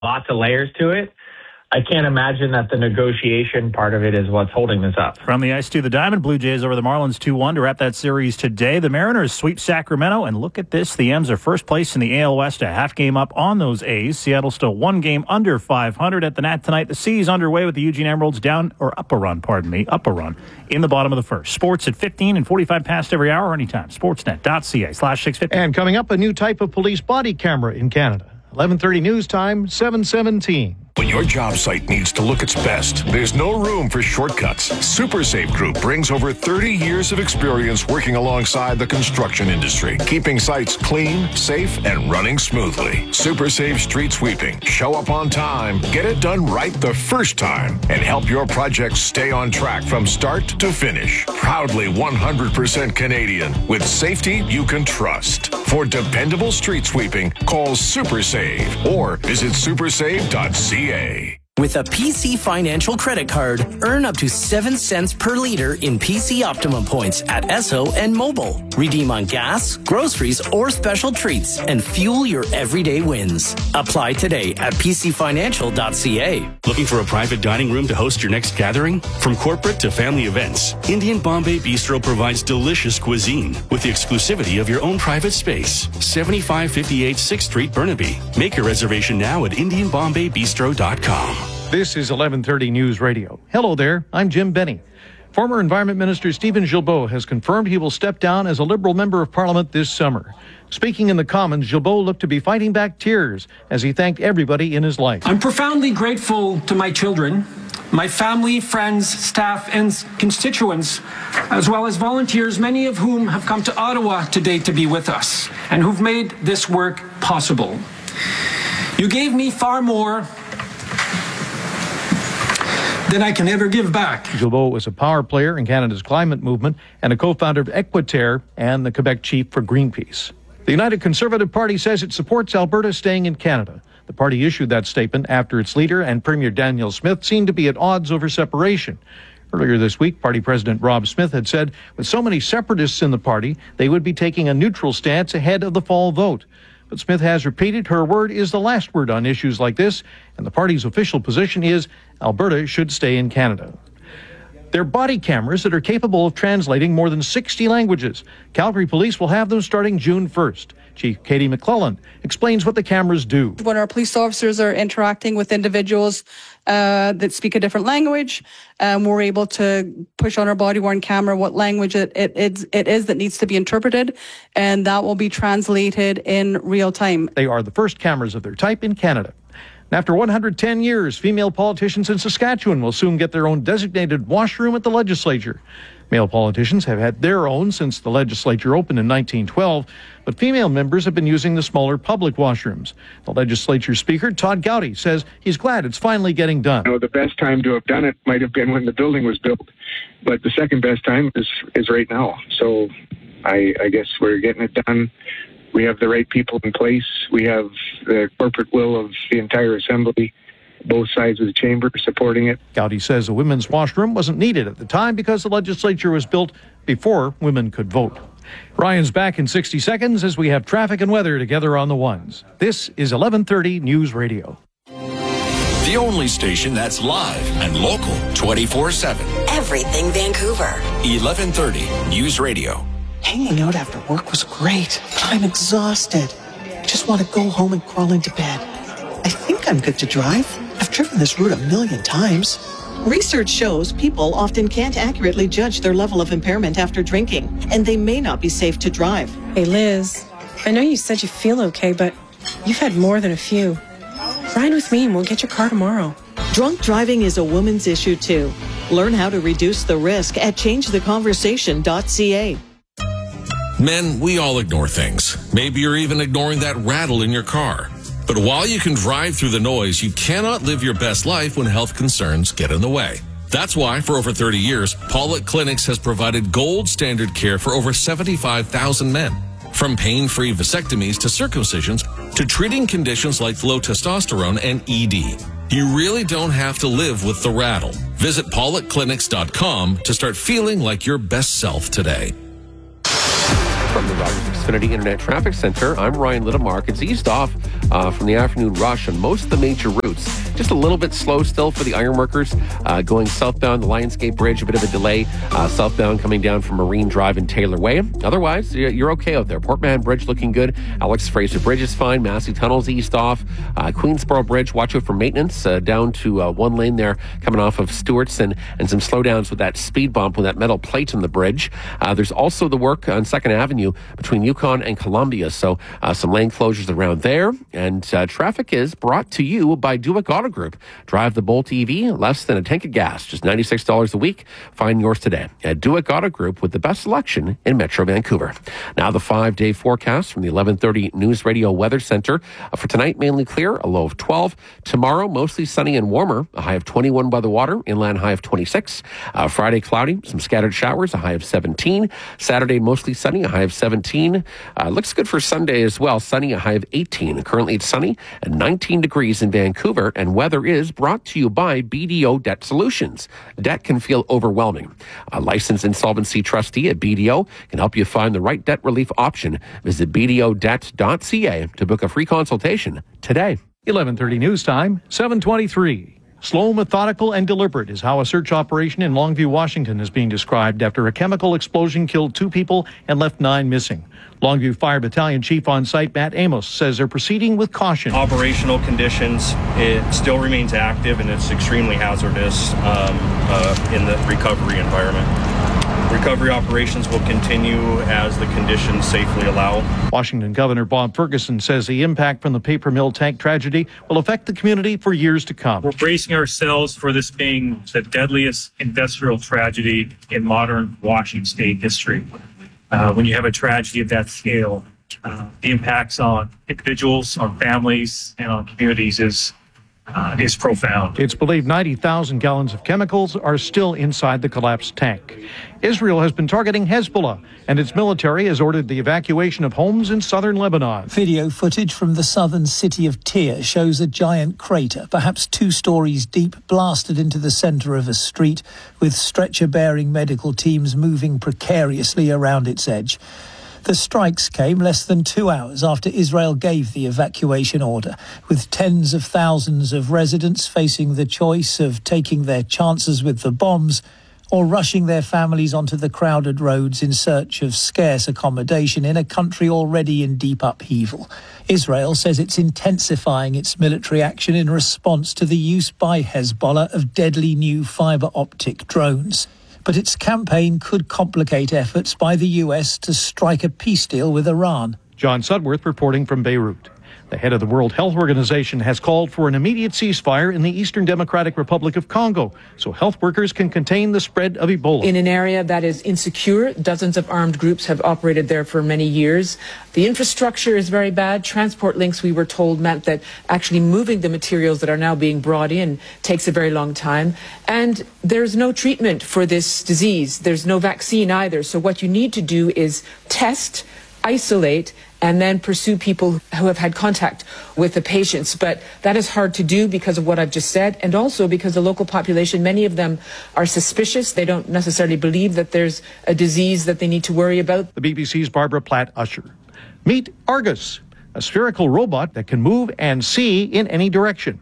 lots of layers to it. I can't imagine that the negotiation part of it is what's holding this up. From the ice to the diamond, Blue Jays over the Marlins 2-1 to wrap that series today. The Mariners sweep Sacramento, and look at this. The M's are first place in the AL West, a half game up on those A's. Seattle still one game under 500 at the Nat tonight. The C's underway with the Eugene Emeralds up a run in the bottom of the first. Sports at 15 and 45 past every hour, anytime. Sportsnet.ca/650. And coming up, a new type of police body camera in Canada. 11:30 news time, 7:17. When your job site needs to look its best, there's no room for shortcuts. SuperSafe Group brings over 30 years of experience working alongside the construction industry, keeping sites clean, safe, and running smoothly. SuperSafe Street Sweeping. Show up on time, get it done right the first time, and help your projects stay on track from start to finish. Proudly 100% Canadian, with safety you can trust. For dependable street sweeping, call SuperSave or visit supersave.ca. With a PC Financial credit card, earn up to 7 cents per liter in PC Optimum points at Esso and Mobile. Redeem on gas, groceries, or special treats and fuel your everyday wins. Apply today at pcfinancial.ca. Looking for a private dining room to host your next gathering? From corporate to family events, Indian Bombay Bistro provides delicious cuisine with the exclusivity of your own private space. 7558 6th Street, Burnaby. Make your reservation now at IndianBombayBistro.com. This is 11:30 News Radio. Hello there, I'm Jim Benny. Former Environment Minister Stephen Guilbeault has confirmed he will step down as a Liberal Member of Parliament this summer. Speaking in the Commons, Guilbeault looked to be fighting back tears as he thanked everybody in his life. I'm profoundly grateful to my children, my family, friends, staff, and constituents, as well as volunteers, many of whom have come to Ottawa today to be with us and who've made this work possible. You gave me far more than I can ever give back. Guilbeault was a power player in Canada's climate movement and a co-founder of Equiterre and the Quebec chief for Greenpeace. The United Conservative Party says it supports Alberta staying in Canada. The party issued that statement after its leader and Premier Danielle Smith seemed to be at odds over separation. Earlier this week, party president Rob Smith had said with so many separatists in the party, they would be taking a neutral stance ahead of the fall vote. But Smith has repeated her word is the last word on issues like this, and the party's official position is Alberta should stay in Canada. They're body cameras that are capable of translating more than 60 languages. Calgary Police will have them starting June 1st. Chief Katie McClellan explains what the cameras do. When our police officers are interacting with individuals that speak a different language, we're able to push on our body-worn camera what language it is that needs to be interpreted, and that will be translated in real time. They are the first cameras of their type in Canada. And after 110 years, female politicians in Saskatchewan will soon get their own designated washroom at the legislature. Male politicians have had their own since the legislature opened in 1912, but female members have been using the smaller public washrooms. The legislature speaker, Todd Gowdy, says he's glad it's finally getting done. The best time to have done it might have been when the building was built, but the second best time is right now. So I guess we're getting it done. We have the right people in place. We have the corporate will of the entire assembly, both sides of the chamber supporting it. Gowdy says a women's washroom wasn't needed at the time because the legislature was built before women could vote. Ryan's back in 60 seconds as we have traffic and weather together on the ones. This is 11:30 News Radio. The only station that's live and local 24/7. Everything Vancouver. 1130 News Radio. Hanging out after work was great, but I'm exhausted. I just want to go home and crawl into bed. I think I'm good to drive. I've driven this route 1,000,000 times. Research shows people often can't accurately judge their level of impairment after drinking, and they may not be safe to drive. Hey, Liz, I know you said you feel okay, but you've had more than a few. Ride with me and we'll get your car tomorrow. Drunk driving is a woman's issue, too. Learn how to reduce the risk at changetheconversation.ca. Men, we all ignore things. Maybe you're even ignoring that rattle in your car. But while you can drive through the noise, you cannot live your best life when health concerns get in the way. That's why, for over 30 years, Pollock Clinics has provided gold standard care for over 75,000 men. From pain-free vasectomies to circumcisions to treating conditions like low testosterone and ED. You really don't have to live with the rattle. Visit PollockClinics.com to start feeling like your best self today. From the Rogers Xfinity Internet Traffic Center, I'm Ryan Littlemark. It's eased off from the afternoon rush on most of the major routes. Just a little bit slow still for the ironworkers going southbound the Lionsgate Bridge, a bit of a delay southbound coming down from Marine Drive and Taylor Way. Otherwise, you're okay out there. Port Mann Bridge looking good. Alex Fraser Bridge is fine. Massey Tunnel's eased off. Queensboro Bridge, watch out for maintenance down to one lane there coming off of Stewart's and some slowdowns with that speed bump with that metal plate in the bridge. There's also the work on 2nd Avenue between Yukon and Columbia, so some lane closures around there. And traffic is brought to you by Duick Auto Group. Drive the Bolt EV, less than a tank of gas, just $96 a week. Find yours today at Duick Auto Group with the best selection in Metro Vancouver. Now the 5-day forecast from the 11:30 News Radio Weather Center. For tonight, mainly clear, a low of 12. Tomorrow, mostly sunny and warmer, a high of 21 by the water, inland high of 26. Friday, cloudy, some scattered showers, a high of 17. Saturday, mostly sunny, a high of 17. Looks good for Sunday as well, sunny, a high of 18. Currently, it's sunny and 19 degrees in Vancouver, and weather is brought to you by BDO Debt Solutions. Debt can feel overwhelming. A licensed insolvency trustee at BDO can help you find the right debt relief option. Visit bdodebt.ca to book a free consultation today. 11:30 news time, 7:23. Slow, methodical, and deliberate is how a search operation in Longview, Washington is being described after a chemical explosion killed 2 people and left 9 missing. Longview Fire Battalion Chief on site Matt Amos says they're proceeding with caution. Operational conditions, it still remains active and it's extremely hazardous in the recovery environment. Recovery operations will continue as the conditions safely allow. Washington Governor Bob Ferguson says the impact from the paper mill tank tragedy will affect the community for years to come. We're bracing ourselves for this being the deadliest industrial tragedy in modern Washington state history. When you have a tragedy of that scale, the impacts on individuals, on families, and on communities is profound. It's believed 90,000 gallons of chemicals are still inside the collapsed tank. Israel has been targeting Hezbollah, and its military has ordered the evacuation of homes in southern Lebanon. Video footage from the southern city of Tyre shows a giant crater, perhaps 2 stories deep, blasted into the center of a street, with stretcher-bearing medical teams moving precariously around its edge. The strikes came less than 2 hours after Israel gave the evacuation order, with tens of thousands of residents facing the choice of taking their chances with the bombs or rushing their families onto the crowded roads in search of scarce accommodation in a country already in deep upheaval. Israel says it's intensifying its military action in response to the use by Hezbollah of deadly new fiber optic drones. But its campaign could complicate efforts by the US to strike a peace deal with Iran. John Sudworth reporting from Beirut. The head of the World Health Organization has called for an immediate ceasefire in the Eastern Democratic Republic of Congo so health workers can contain the spread of Ebola. In an area that is insecure, dozens of armed groups have operated there for many years. The infrastructure is very bad. Transport links, we were told, meant that actually moving the materials that are now being brought in takes a very long time. And there's no treatment for this disease. There's no vaccine either. So what you need to do is test, isolate, and then pursue people who have had contact with the patients. But that is hard to do because of what I've just said, and also because the local population, many of them are suspicious. They don't necessarily believe that there's a disease that they need to worry about. The BBC's Barbara Platt-Usher. Meet Argus, a spherical robot that can move and see in any direction.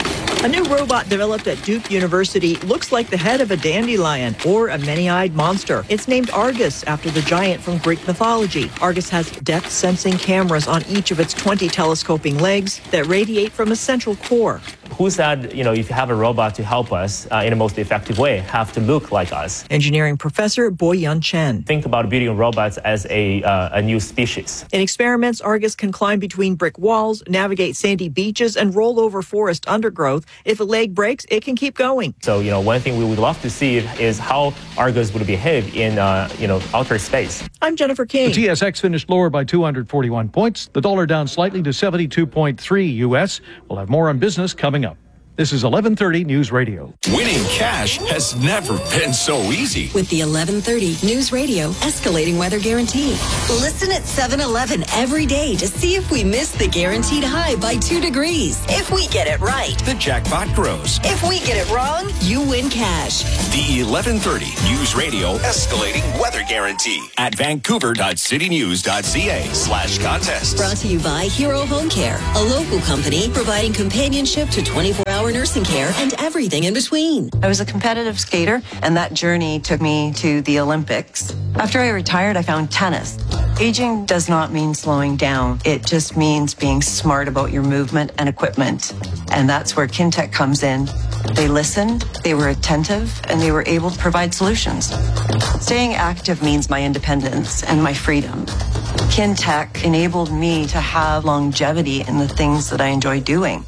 A new robot developed at Duke University looks like the head of a dandelion or a many-eyed monster. It's named Argus after the giant from Greek mythology. Argus has depth-sensing cameras on each of its 20 telescoping legs that radiate from a central core. Who said, if you have a robot to help us in the most effective way, have to look like us? Engineering professor Boyan Chen. Think about building robots as a new species. In experiments, Argus can climb between brick walls, navigate sandy beaches, and roll over forest undergrowth. If a leg breaks, it can keep going. So, one thing we would love to see is how Argus would behave in, outer space. I'm Jennifer King. The TSX finished lower by 241 points. The dollar down slightly to 72.3 U.S. We'll have more on business coming up. This is 1130 News Radio. Winning cash has never been so easy. With the 1130 News Radio Escalating Weather Guarantee. Listen at 7-Eleven every day to see if we miss the guaranteed high by 2 degrees. If we get it right, the jackpot grows. If we get it wrong, you win cash. The 1130 News Radio Escalating Weather Guarantee at vancouver.citynews.ca/contest. Brought to you by Hero Home Care, a local company providing companionship to 24-hour nursing care and everything in between. I was a competitive skater, and that journey took me to the Olympics. After I retired, I found tennis. Aging does not mean slowing down. It just means being smart about your movement and equipment. And that's where Kintec comes in. They listened, they were attentive, and they were able to provide solutions. Staying active means my independence and my freedom. Kintec enabled me to have longevity in the things that I enjoy doing.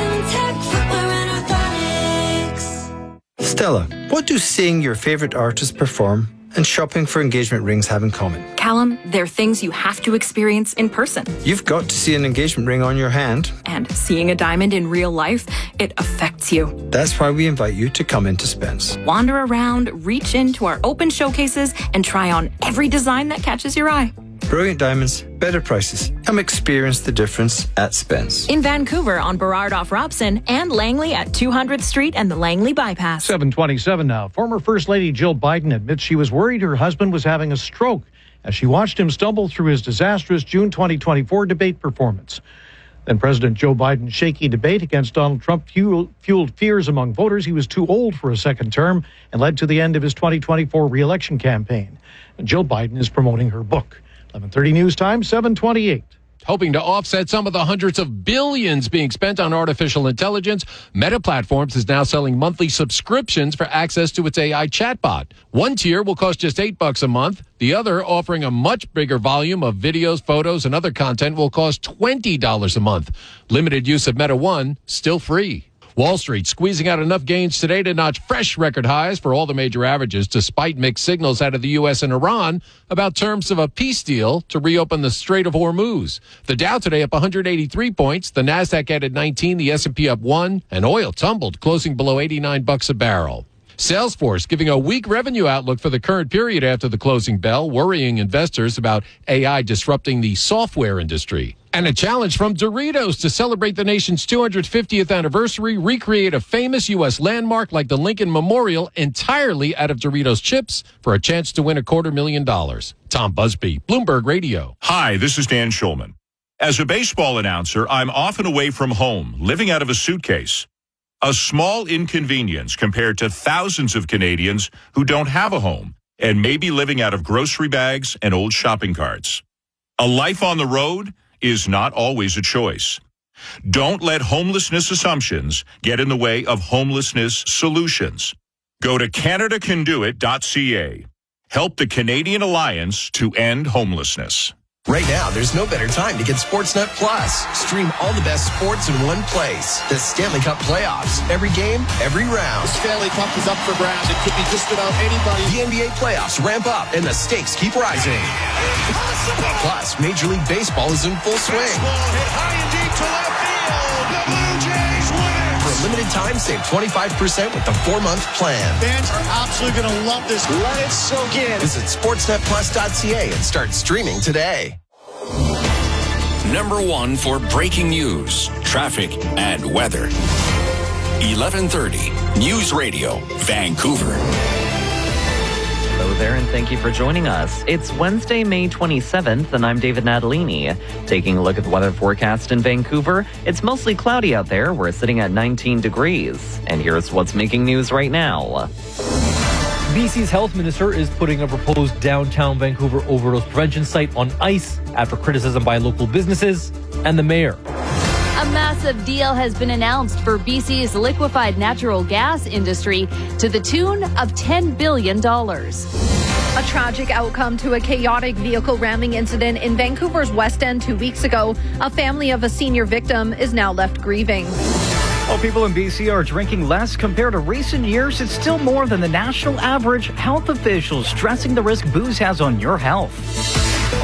Stella, what do seeing your favorite artist perform and shopping for engagement rings have in common? Callum, they're things you have to experience in person. You've got to see an engagement ring on your hand. And seeing a diamond in real life, it affects you. That's why we invite you to come into Spence. Wander around, reach into our open showcases, and try on every design that catches your eye. Brilliant diamonds, better prices. Come experience the difference at Spence. In Vancouver on Burrard off Robson and Langley at 200th Street and the Langley Bypass. 7:27 now. Former First Lady Jill Biden admits she was worried her husband was having a stroke as she watched him stumble through his disastrous June 2024 debate performance. Then President Joe Biden's shaky debate against Donald Trump fueled fears among voters he was too old for a second term and led to the end of his 2024 re-election campaign. And Jill Biden is promoting her book. 11:30 News Time, 7:28. Hoping to offset some of the hundreds of billions being spent on artificial intelligence, Meta Platforms is now selling monthly subscriptions for access to its AI chatbot. One tier will cost just $8 a month. The other, offering a much bigger volume of videos, photos, and other content, will cost $20 a month. Limited use of Meta One, still free. Wall Street squeezing out enough gains today to notch fresh record highs for all the major averages, despite mixed signals out of the U.S. and Iran about terms of a peace deal to reopen the Strait of Hormuz. The Dow today up 183 points, the Nasdaq added 19, the S&P up 1, and oil tumbled, closing below $89 a barrel. Salesforce giving a weak revenue outlook for the current period after the closing bell, worrying investors about AI disrupting the software industry. And a challenge from Doritos to celebrate the nation's 250th anniversary, recreate a famous U.S. landmark like the Lincoln Memorial entirely out of Doritos chips for a chance to win $250,000. Tom Busby, Bloomberg Radio. Hi, this is Dan Schulman. As a baseball announcer, I'm often away from home, living out of a suitcase. A small inconvenience compared to thousands of Canadians who don't have a home and may be living out of grocery bags and old shopping carts. A life on the road is not always a choice. Don't let homelessness assumptions get in the way of homelessness solutions. Go to CanadaCanDoIt.ca. Help the Canadian Alliance to end homelessness. Right now, there's no better time to get Sportsnet Plus. Stream all the best sports in one place. The Stanley Cup playoffs. Every game, every round. The Stanley Cup is up for grabs. It could be just about anybody. The NBA playoffs ramp up and the stakes keep rising. Impossible. Plus, Major League Baseball is in full swing. Baseball hit high and deep to left field. The Blue Jays win. For a limited time, save 25% with the 4-month plan. Fans are absolutely going to love this. Let it soak in. Visit SportsNetPlus.ca and start streaming today. Number 1 for breaking news, traffic, and weather. 1130 News Radio, Vancouver. Hello there, and thank you for joining us. It's Wednesday, May 27th, and I'm David Natalini. Taking a look at the weather forecast in Vancouver, it's mostly cloudy out there. We're sitting at 19 degrees. And here's what's making news right now. BC's health minister is putting a proposed downtown Vancouver overdose prevention site on ice after criticism by local businesses and the mayor. A massive deal has been announced for BC's liquefied natural gas industry to the tune of $10 billion. A tragic outcome to a chaotic vehicle ramming incident in Vancouver's West End 2 weeks ago. A family of a senior victim is now left grieving. While people in BC are drinking less compared to recent years, it's still more than the national average. Health officials stressing the risk booze has on your health.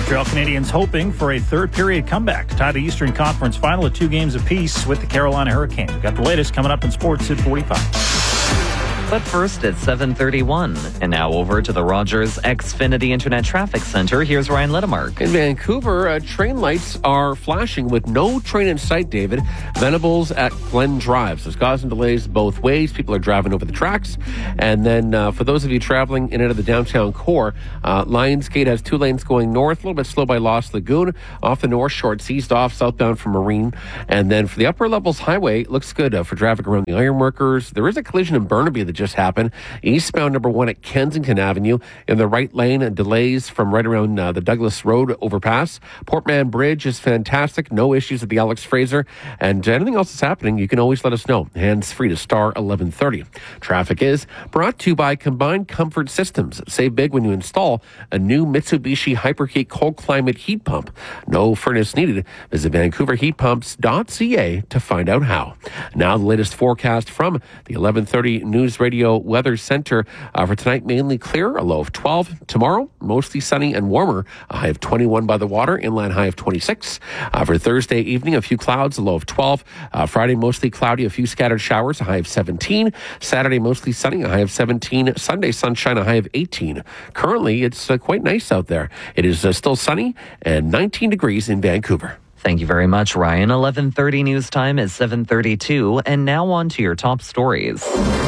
Montreal Canadiens hoping for a third-period comeback to tie the Eastern Conference final at 2 games apiece with the Carolina Hurricanes. We've got the latest coming up in Sports at 45. But first, it's 7:31. And now over to the Rogers Xfinity Internet Traffic Center. Here's Ryan Ledemark. In Vancouver, train lights are flashing with no train in sight, David. Venables at Glen Drive. So it's causing delays both ways. People are driving over the tracks. And then for those of you traveling in and out of the downtown core, Lionsgate has 2 lanes going north, a little bit slow by Lost Lagoon. Off the North Shore, it's eased off southbound from Marine. And then for the upper levels highway, it looks good for traffic around the Ironworkers. There is a collision in Burnaby that just happened. Eastbound number 1 at Kensington Avenue in the right lane, and delays from right around the Douglas Road overpass. Portman Bridge is fantastic. No issues at the Alex Fraser. And anything else that's happening, you can always let us know. Hands free to star 1130. Traffic is brought to you by Combined Comfort Systems. Save big when you install a new Mitsubishi Hyperheat cold climate heat pump. No furnace needed. Visit VancouverHeatPumps.ca to find out how. Now the latest forecast from the 1130 News Radio Weather Center. For tonight, mainly clear, a low of 12. Tomorrow, mostly sunny and warmer, a high of 21 by the water, inland high of 26. For Thursday evening, a few clouds, a low of 12. Friday, mostly cloudy, a few scattered showers, a high of 17. Saturday, mostly sunny, a high of 17. Sunday, sunshine, a high of 18. Currently, it's quite nice out there. It is still sunny and 19 degrees in Vancouver. Thank you very much, Ryan. 11:30 news time is 7:32, and now on to your top stories.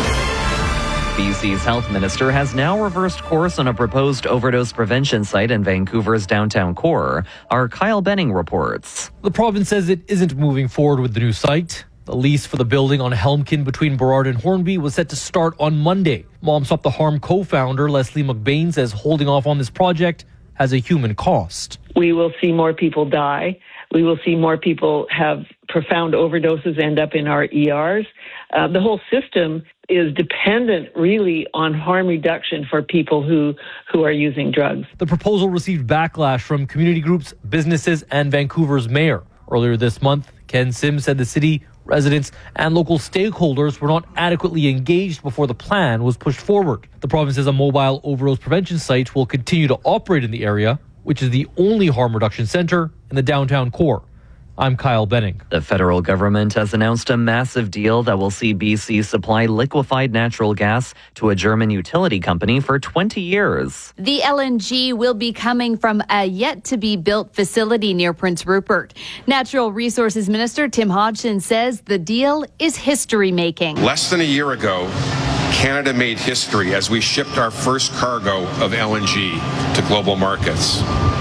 BC's health minister has now reversed course on a proposed overdose prevention site in Vancouver's downtown core. Our Kyle Benning reports. The province says it isn't moving forward with the new site. The lease for the building on Helmkin between Burrard and Hornby was set to start on Monday. Mom Stop the Harm co-founder Leslie McBain says holding off on this project has a human cost. We will see more people die. We will see more people have profound overdoses end up in our ERs. The whole system is dependent really on harm reduction for people who are using drugs. The proposal received backlash from community groups, businesses, and Vancouver's mayor. Earlier this month, Ken Sims said the city, residents, and local stakeholders were not adequately engaged before the plan was pushed forward. The province says a mobile overdose prevention site will continue to operate in the area, which is the only harm reduction center in the downtown core. I'm Kyle Benning. The federal government has announced a massive deal that will see BC supply liquefied natural gas to a German utility company for 20 years. The LNG will be coming from a yet-to-be-built facility near Prince Rupert. Natural Resources Minister Tim Hodgson says the deal is history-making. Less than a year ago, Canada made history as we shipped our first cargo of LNG to global markets.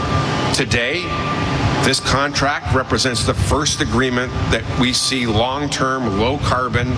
Today, this contract represents the first agreement that we see long-term, low-carbon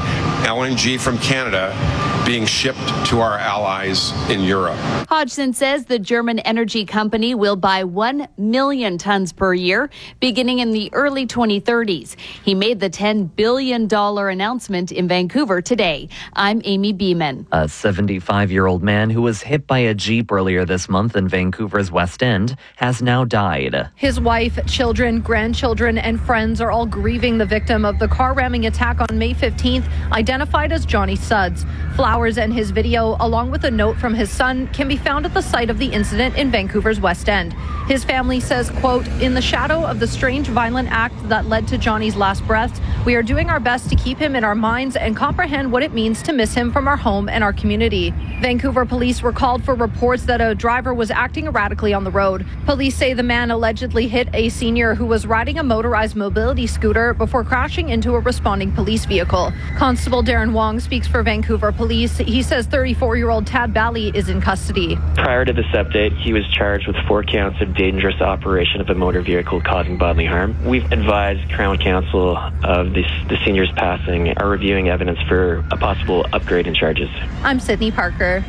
LNG from Canada being shipped to our allies in Europe. Hodgson says the German energy company will buy 1 million tons per year, beginning in the early 2030s. He made the $10 billion announcement in Vancouver today. I'm Amy Beeman. A 75-year-old man who was hit by a Jeep earlier this month in Vancouver's West End has now died. His wife, children, grandchildren, and friends are all grieving the victim of the car ramming attack on May 15th, identified as Johnny Sudds. Flowers and his video, along with a note from his son, can be found at the site of the incident in Vancouver's West End. His family says, quote, "In the shadow of the strange violent act that led to Johnny's last breaths, we are doing our best to keep him in our minds and comprehend what it means to miss him from our home and our community." Vancouver police were called for reports that a driver was acting erratically on the road. Police say the man allegedly hit a senior who was riding a motorized mobility scooter before crashing into a responding police vehicle. Constable Darren Wong speaks for Vancouver Police. He says 34-year-old Tad Bally is in custody. Prior to this update, he was charged with 4 counts of dangerous operation of a motor vehicle causing bodily harm. We've advised Crown Counsel of the senior's passing, are reviewing evidence for a possible upgrade in charges. I'm Sydney Parker.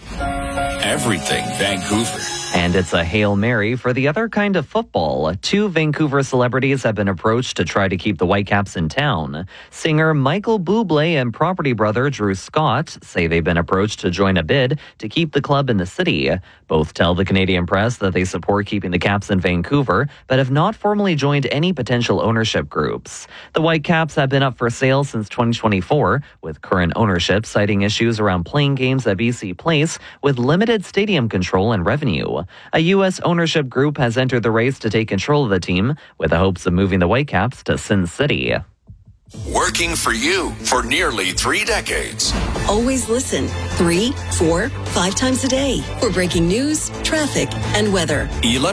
Everything Vancouver. And it's a Hail Mary for the other kind of football. 2 Vancouver celebrities have been approached to try to keep the Whitecaps in town. Singer Michael Bublé and property brother Drew Scott say they've been approached to join a bid to keep the club in the city. Both tell the Canadian press that they support keeping the Caps in Vancouver, but have not formally joined any potential ownership groups. The Whitecaps have been up for sale since 2024, with current ownership citing issues around playing games at BC Place with limited stadium control and revenue. Seattle. A U.S. ownership group has entered the race to take control of the team with the hopes of moving the Whitecaps to Sin City. Working for you for nearly 3 decades. Always listen 3, 4, 5 times a day for breaking news, traffic, and weather.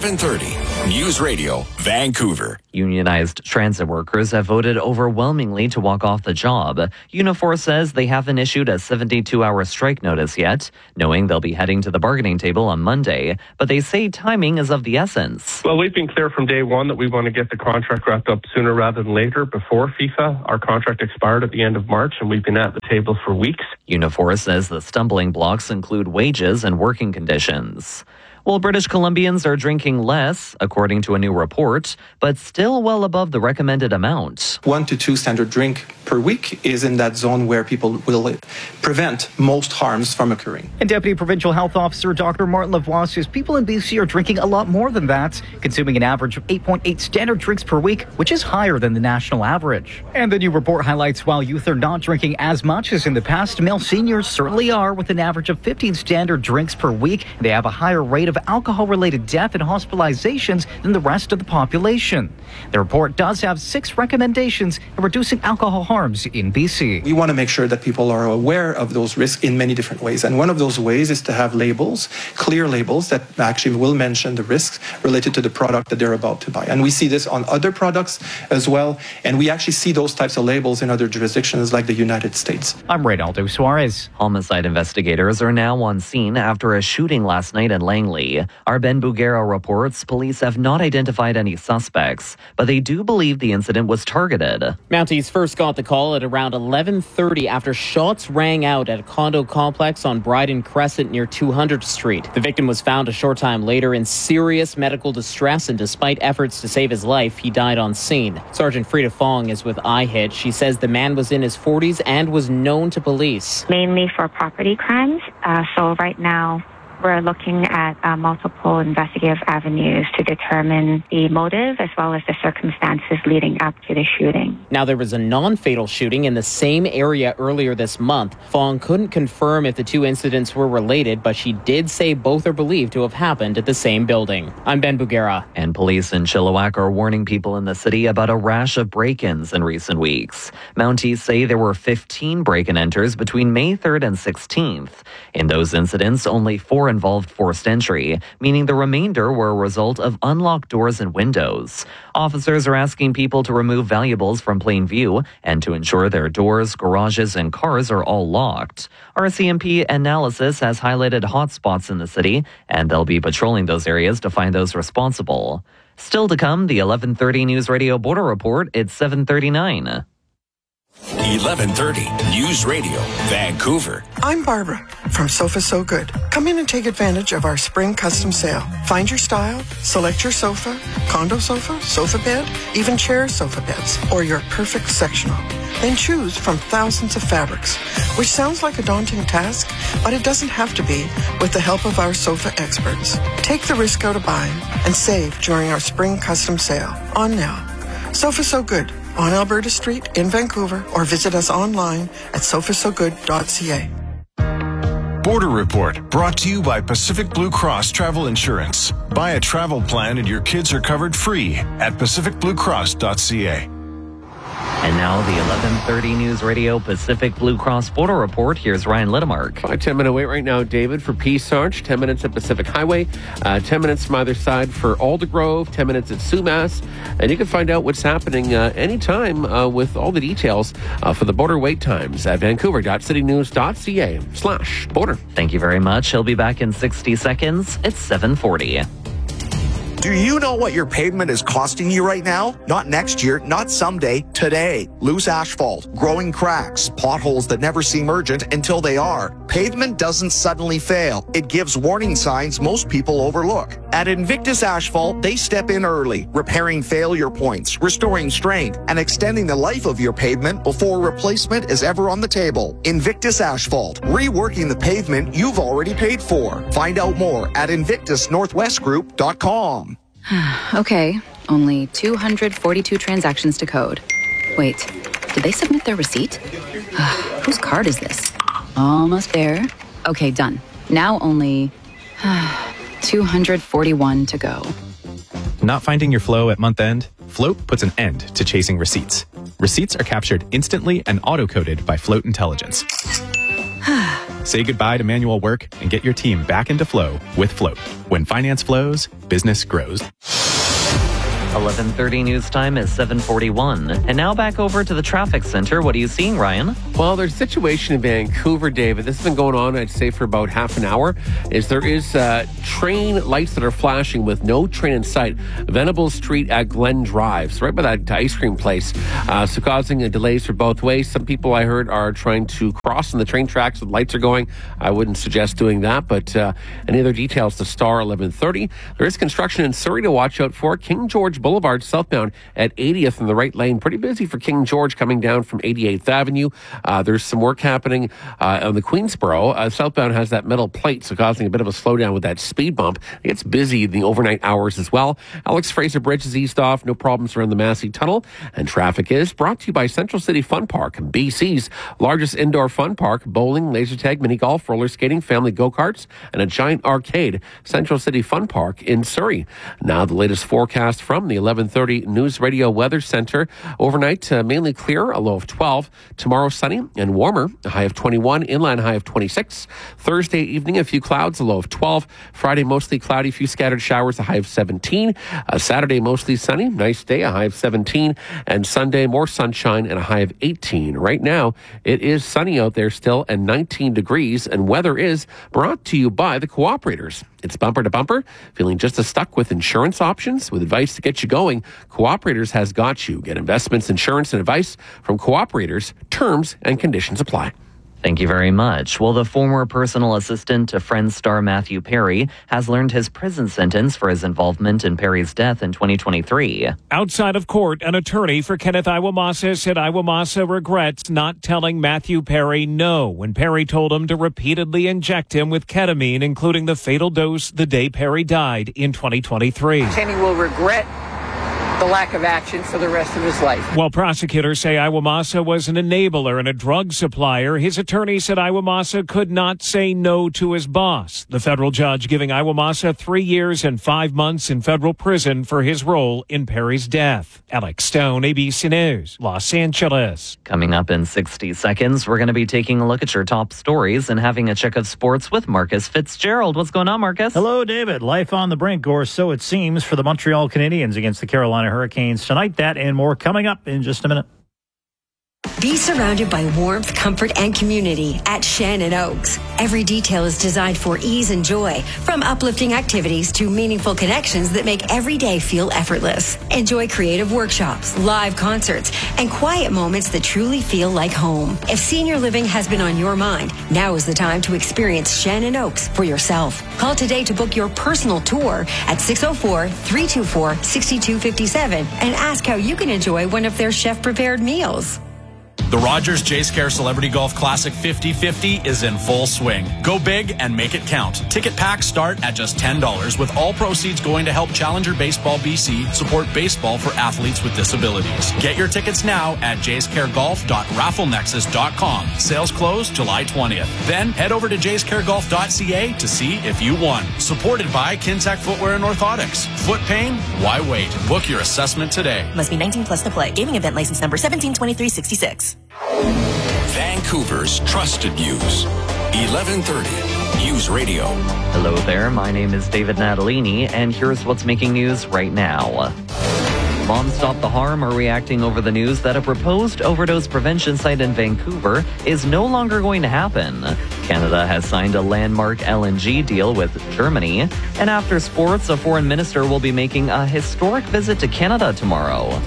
1130 News Radio, Vancouver. Unionized transit workers have voted overwhelmingly to walk off the job. Unifor says they haven't issued a 72-hour strike notice yet, knowing they'll be heading to the bargaining table on Monday, but they say timing is of the essence. Well, we've been clear from day one that we want to get the contract wrapped up sooner rather than later, before FIFA. Our contract expired at the end of March, and we've been at the table for weeks. Unifor says the stumbling blocks include wages and working conditions. Well, British Columbians are drinking less, according to a new report, but still well above the recommended amount. 1 to 2 standard drink per week is in that zone where people will prevent most harms from occurring. And Deputy Provincial Health Officer Dr. Martin Lavoie says people in BC are drinking a lot more than that, consuming an average of 8.8 standard drinks per week, which is higher than the national average. And the new report highlights while youth are not drinking as much as in the past, male seniors certainly are, with an average of 15 standard drinks per week. They have a higher rate of alcohol-related death and hospitalizations than the rest of the population. The report does have 6 recommendations in reducing alcohol harms in BC. We want to make sure that people are aware of those risks in many different ways. And one of those ways is to have labels, clear labels that actually will mention the risks related to the product that they're about to buy. And we see this on other products as well. And we actually see those types of labels in other jurisdictions like the United States. I'm Reynaldo Suarez. Homicide investigators are now on scene after a shooting last night in Langley. Our Ben Bugera reports police have not identified any suspects, but they do believe the incident was targeted. Mounties first got the call at around 11:30 after shots rang out at a condo complex on Bryden Crescent near 200th Street. The victim was found a short time later in serious medical distress, and despite efforts to save his life, he died on scene. Sergeant Frida Fong is with IHIT. She says the man was in his 40s and was known to police. Mainly for property crimes. So right now, we're looking at multiple investigative avenues to determine the motive as well as the circumstances leading up to the shooting. Now, there was a non-fatal shooting in the same area earlier this month. Fong couldn't confirm if the 2 incidents were related, but she did say both are believed to have happened at the same building. I'm Ben Bugera. And police in Chilliwack are warning people in the city about a rash of break-ins in recent weeks. Mounties say there were 15 break-and-enters between May 3rd and 16th. In those incidents, only 4 involved forced entry, meaning the remainder were a result of unlocked doors and windows. Officers are asking people to remove valuables from plain view and to ensure their doors, garages, and cars are all locked. RCMP analysis has highlighted hotspots in the city, and they'll be patrolling those areas to find those responsible. Still to come, the 11:30 News Radio Border Report. It's 7:39. 1130 News Radio, Vancouver. I'm Barbara from Sofa So Good. Come in and take advantage of our spring custom sale. Find your style, select your sofa, condo sofa, sofa bed, even chair sofa beds, or your perfect sectional. Then choose from thousands of fabrics, which sounds like a daunting task, but it doesn't have to be with the help of our sofa experts. Take the risk out of buying and save during our spring custom sale on now. Sofa So Good on Alberta Street in Vancouver, or visit us online at sofasogood.ca. Border Report, brought to you by Pacific Blue Cross Travel Insurance. Buy a travel plan and your kids are covered free at pacificbluecross.ca. And now the 11:30 News Radio Pacific Blue Cross Border Report. Here's Ryan Littemark. 5-10-minute wait right now, David, for Peace Arch. 10 minutes at Pacific Highway. 10 minutes from either side for Aldergrove. 10 minutes at Sumas. And you can find out what's happening anytime with all the details for the border wait times at vancouver.citynews.ca/border. Thank you very much. He'll be back in 60 seconds. It's 7:40. Do you know what your pavement is costing you right now? Not next year, not someday, today. Loose asphalt, growing cracks, potholes that never seem urgent until they are. Pavement doesn't suddenly fail. It gives warning signs most people overlook. At Invictus Asphalt, they step in early, repairing failure points, restoring strength, and extending the life of your pavement before replacement is ever on the table. Invictus Asphalt, reworking the pavement you've already paid for. Find out more at invictusnorthwestgroup.com. Okay, only 242 transactions to code. Wait, did they submit their receipt? Whose card is this? Almost there. Okay, done. Now only 241 to go. Not finding your flow at month end? Float puts an end to chasing receipts. Receipts are captured instantly and auto-coded by Float Intelligence. Say goodbye to manual work and get your team back into flow with Float. When finance flows, business grows. 11:30 news time is 7:41. And now back over to the traffic center. What are you seeing, Ryan? Well, there's a situation in Vancouver, David. This has been going on, I'd say, for about half an hour. There is train lights that are flashing with no train in sight. Venables Street at Glen Drive, so right by that ice cream place. So causing delays for both ways. Some people I heard are trying to cross on the train tracks with lights are going. I wouldn't suggest doing that, but any other details to star 1130. There is construction in Surrey to watch out for. King George Boulevard southbound at 80th in the right lane. Pretty busy for King George coming down from 88th Avenue. There's some work happening on the Queensboro. Southbound has that metal plate, so causing a bit of a slowdown with that speed bump. It gets busy in the overnight hours as well. Alex Fraser Bridge is eased off. No problems around the Massey Tunnel. And traffic is brought to you by Central City Fun Park, BC's largest indoor fun park. Bowling, laser tag, mini golf, roller skating, family go-karts, and a giant arcade. Central City Fun Park in Surrey. Now the latest forecast from the 11:30 News Radio Weather Center. Overnight, mainly clear, a low of 12. Tomorrow, sunny and warmer, a high of 21, inland high of 26. Thursday evening, a few clouds, a low of 12. Friday, mostly cloudy, a few scattered showers, a high of 17. Saturday, mostly sunny, nice day, a high of 17. And Sunday, more sunshine and a high of 18. Right now, it is sunny out there still and 19 degrees, and weather is brought to you by the Cooperators. It's bumper to bumper. Feeling just as stuck with insurance options? With advice to get you going, Cooperators has got you. Get investments, insurance, and advice from Cooperators. Terms and conditions apply. Thank you very much. Well, the former personal assistant to Friends star Matthew Perry has learned his prison sentence for his involvement in Perry's death in 2023. Outside of court, an attorney for Kenneth Iwamasa said Iwamasa regrets not telling Matthew Perry no when Perry told him to repeatedly inject him with ketamine, including the fatal dose the day Perry died in 2023. Kenny will regret the lack of action for the rest of his life. While prosecutors say Iwamasa was an enabler and a drug supplier, his attorney said Iwamasa could not say no to his boss. The federal judge giving Iwamasa 3 years and 5 months in federal prison for his role in Perry's death. Alex Stone, ABC News, Los Angeles. Coming up in 60 seconds, we're going to be taking a look at your top stories and having a check of sports with Marcus Fitzgerald. What's going on, Marcus? Hello, David. Life on the brink, or so it seems, for the Montreal Canadiens against the Carolina Hurricanes tonight. That and more coming up in just a minute. Be surrounded by warmth, comfort, and community at Shannon Oaks. Every detail is designed for ease and joy, from uplifting activities to meaningful connections that make every day feel effortless. Enjoy creative workshops, live concerts, and quiet moments that truly feel like home. If senior living has been on your mind, now is the time to experience Shannon Oaks for yourself. Call today to book your personal tour at 604-324-6257 and ask how you can enjoy one of their chef-prepared meals. The Rogers Jace Care Celebrity Golf Classic 50/50 is in full swing. Go big and make it count. Ticket packs start at just $10, with all proceeds going to help Challenger Baseball BC support baseball for athletes with disabilities. Get your tickets now at jacecaregolf.rafflenexus.com. Sales close July 20th. Then head over to jacecaregolf.ca to see if you won. Supported by Kintec Footwear and Orthotics. Foot pain? Why wait? Book your assessment today. Must be 19 plus to play. Gaming event license number 172366. Vancouver's trusted news. 1130 News Radio. Hello there. My name is David Natalini, and here's what's making news right now. Moms Stop the Harm are reacting over the news that a proposed overdose prevention site in Vancouver is no longer going to happen. Canada has signed a landmark LNG deal with Germany. And after sports, a foreign minister will be making a historic visit to Canada tomorrow.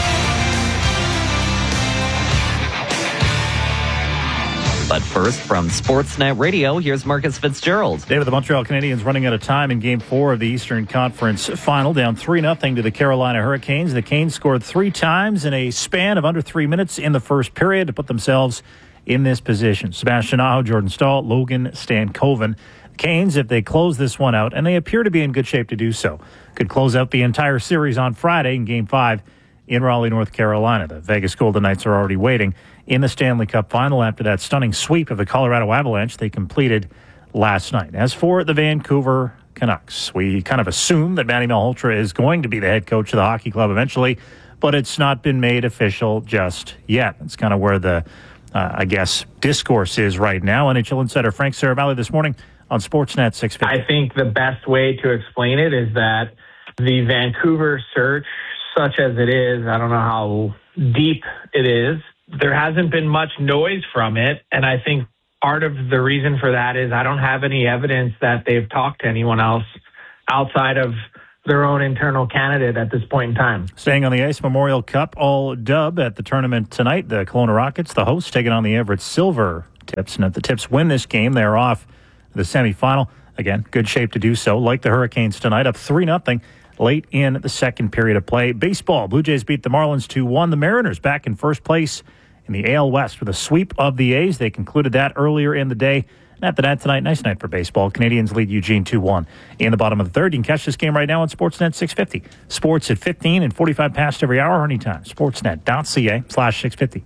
But first, from Sportsnet Radio, here's Marcus Fitzgerald. David, the Montreal Canadiens running out of time in Game 4 of the Eastern Conference Final, down 3-0 to the Carolina Hurricanes. The Canes scored 3 times in a span of under 3 minutes in the first period to put themselves in this position. Sebastian Aho, Jordan Staal, Logan Stankoven. The Canes, if they close this one out, and they appear to be in good shape to do so, could close out the entire series on Friday in Game 5 in Raleigh, North Carolina. The Vegas Golden Knights are already waiting in the Stanley Cup Final after that stunning sweep of the Colorado Avalanche they completed last night. As for the Vancouver Canucks. We kind of assume that Manny Malhotra is going to be the head coach of the hockey club eventually, but it's not been made official just yet. It's kind of where the, discourse is right now. NHL insider Frank Saravalli this morning on Sportsnet 650. I think the best way to explain it is that the Vancouver search, such as it is, I don't know how deep it is, there hasn't been much noise from it, and I think part of the reason for that is I don't have any evidence that they've talked to anyone else outside of their own internal candidate at this point in time. Staying on the ice, Memorial Cup all dub at the tournament tonight. The Kelowna Rockets, the hosts, taking on the Everett Silver Tips. And if the Tips win this game, they're off the semifinal. Again, good shape to do so. Like the Hurricanes tonight, up 3-0 late in the second period of play. Baseball, Blue Jays beat the Marlins 2-1. The Mariners back in first place in the AL West with a sweep of the A's. They concluded that earlier in the day. And after that tonight, nice night for baseball. Canadians lead Eugene 2-1 in the bottom of the third. You can catch this game right now on Sportsnet 650. Sports at 15 and 45 past every hour or anytime. Sportsnet.ca/650.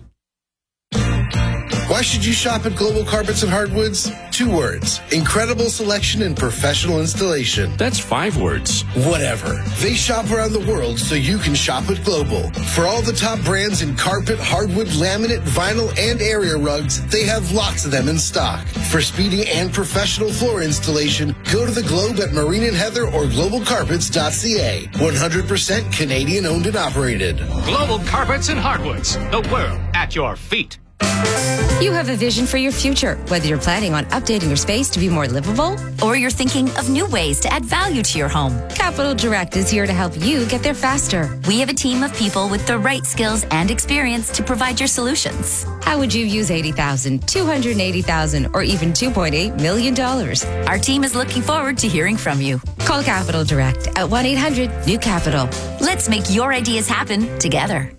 Why should you shop at Global Carpets and Hardwoods? 2 words. Incredible selection and professional installation. That's 5 words. Whatever. They shop around the world so you can shop at Global. For all the top brands in carpet, hardwood, laminate, vinyl, and area rugs, they have lots of them in stock. For speedy and professional floor installation, go to the Globe at Marine and Heather or globalcarpets.ca. 100% Canadian owned and operated. Global Carpets and Hardwoods. The world at your feet. You have a vision for your future, whether you're planning on updating your space to be more livable, or you're thinking of new ways to add value to your home. Capital Direct is here to help you get there faster. We have a team of people with the right skills and experience to provide your solutions. How would you use $80,000, $280,000, or even $2.8 million? Our team is looking forward to hearing from you. Call Capital Direct at 1-800-NEW-CAPITAL. Let's make your ideas happen together.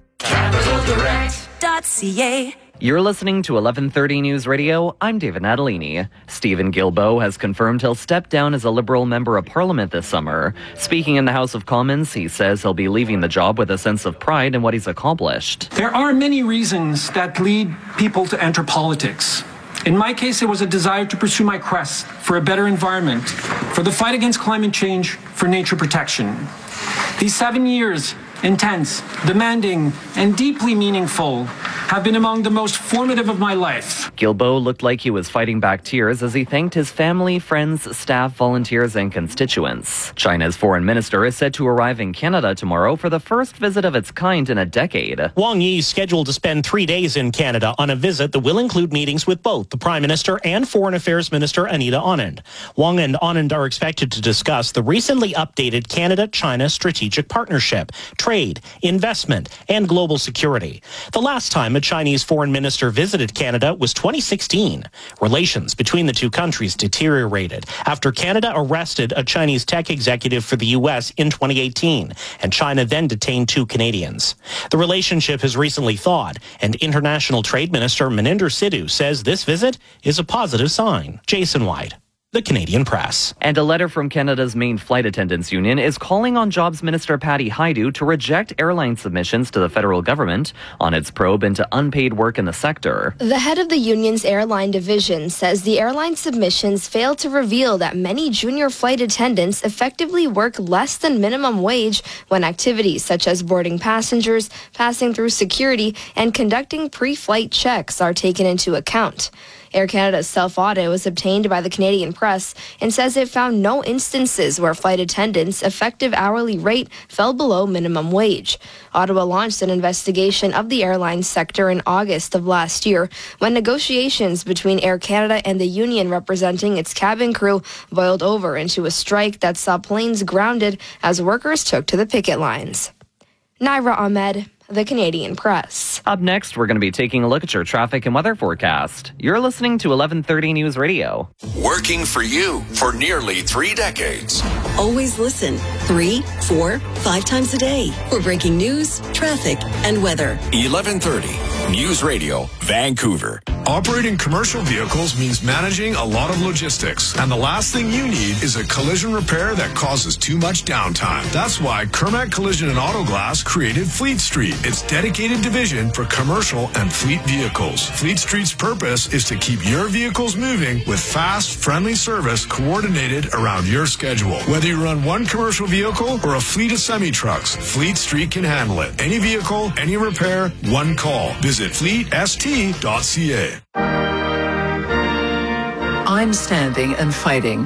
CapitalDirect.ca. You're listening to 1130 News Radio. I'm David Natalini. Stephen Guilbeault has confirmed he'll step down as a Liberal Member of Parliament this summer. Speaking in the House of Commons, he says he'll be leaving the job with a sense of pride in what he's accomplished. There are many reasons that lead people to enter politics. In my case, it was a desire to pursue my quest for a better environment, for the fight against climate change, for nature protection. These 7 years, intense, demanding, and deeply meaningful, have been among the most formative of my life. Guilbeault looked like he was fighting back tears as he thanked his family, friends, staff, volunteers, and constituents. China's foreign minister is set to arrive in Canada tomorrow for the first visit of its kind in a decade. Wang Yi is scheduled to spend 3 days in Canada on a visit that will include meetings with both the Prime Minister and Foreign Affairs Minister Anita Anand. Wang and Anand are expected to discuss the recently updated Canada-China strategic partnership, trade, investment, and global security. The last time a Chinese foreign minister visited Canada was 2016. Relations between the two countries deteriorated after Canada arrested a Chinese tech executive for the U.S. in 2018, and China then detained 2 Canadians. The relationship has recently thawed, and International Trade Minister Maninder Sidhu says this visit is a positive sign. Jason White, The Canadian Press. And a letter from Canada's main flight attendants union is calling on Jobs Minister Patty Hajdu to reject airline submissions to the federal government on its probe into unpaid work in the sector. The head of the union's airline division says the airline submissions fail to reveal that many junior flight attendants effectively work less than minimum wage when activities such as boarding passengers, passing through security, and conducting pre-flight checks are taken into account. Air Canada's self-audit was obtained by the Canadian Press and says it found no instances where flight attendants' effective hourly rate fell below minimum wage. Ottawa launched an investigation of the airline sector in August of last year when negotiations between Air Canada and the union representing its cabin crew boiled over into a strike that saw planes grounded as workers took to the picket lines. Naira Ahmed, The Canadian Press. Up next, we're going to be taking a look at your traffic and weather forecast. You're listening to 1130 News Radio. Working for you for nearly 3 decades. Always listen 3, 4, 5 times a day for breaking news, traffic, and weather. 1130 News Radio, Vancouver. Operating commercial vehicles means managing a lot of logistics, and the last thing you need is a collision repair that causes too much downtime. That's why Kermac Collision and Auto Glass created Fleet Street, its dedicated division for commercial and fleet vehicles. Fleet Street's purpose is to keep your vehicles moving with fast, friendly service coordinated around your schedule. Whether you run one commercial vehicle or a fleet of semi-trucks, Fleet Street can handle it. Any vehicle, any repair, one call. Visit fleetst.ca. I'm standing and fighting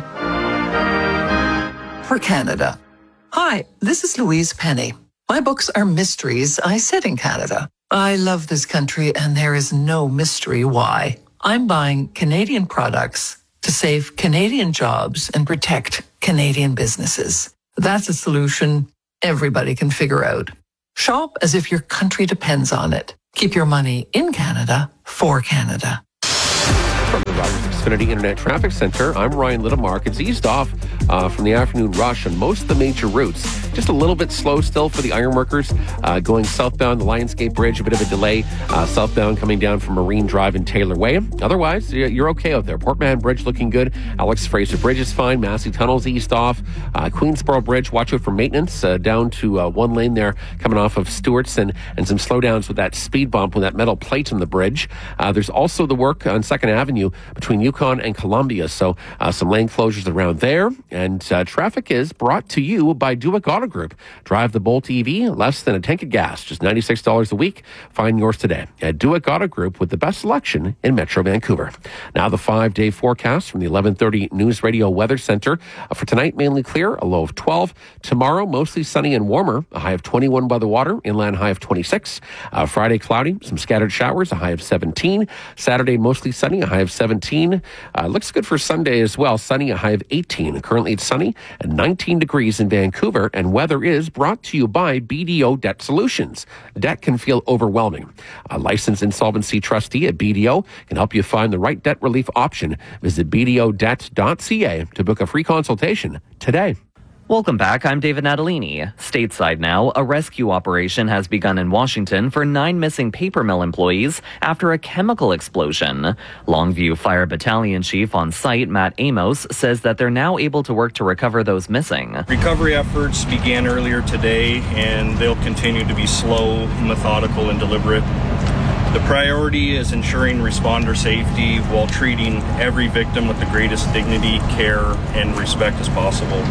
for Canada. Hi, this is Louise Penny. My books are mysteries I set in Canada. I love this country and there is no mystery why. I'm buying Canadian products to save Canadian jobs and protect Canadian businesses. That's a solution everybody can figure out. Shop as if your country depends on it. Keep your money in Canada for Canada. From the Rogers Xfinity Internet Traffic Center, I'm Ryan Littlemark. It's eased off from the afternoon rush on most of the major routes. Just a little bit slow still for the ironworkers going southbound the Lionsgate Bridge, a bit of a delay southbound coming down from Marine Drive and Taylor Way. Otherwise, you're okay out there. Port Mahon Bridge looking good. Alex Fraser Bridge is fine. Massey Tunnel's eased off. Queensboro Bridge, watch out for maintenance down to one lane there coming off of Stewart's and some slowdowns with that speed bump with that metal plate on the bridge. There's also the work on 2nd Avenue between Yukon and Columbia, so some lane closures around there. And traffic is brought to you by Duick Auto Group. Drive the Bolt EV, less than a tank of gas, just $96 a week. Find yours today at Duick Auto Group with the best selection in Metro Vancouver. Now the 5-day forecast from the 11:30 News Radio Weather Center. For tonight, mainly clear, a low of 12. Tomorrow, mostly sunny and warmer, a high of 21 by the water, inland high of 26. Friday, cloudy, some scattered showers, a high of 17. Saturday, mostly sunny, a high of 17. Looks good for Sunday as well, sunny, a high of 18. Currently it's sunny and 19 degrees in Vancouver, and weather is brought to you by BDO Debt Solutions. Debt can feel overwhelming. A licensed insolvency trustee at BDO can help you find the right debt relief option. Visit bdodebt.ca to book a free consultation today. Welcome back. I'm David Natalini. Stateside now, a rescue operation has begun in Washington for 9 missing paper mill employees after a chemical explosion. Longview Fire Battalion Chief on site, Matt Amos, says that they're now able to work to recover those missing. Recovery efforts began earlier today, and they'll continue to be slow, methodical, and deliberate. The priority is ensuring responder safety while treating every victim with the greatest dignity, care, and respect as possible.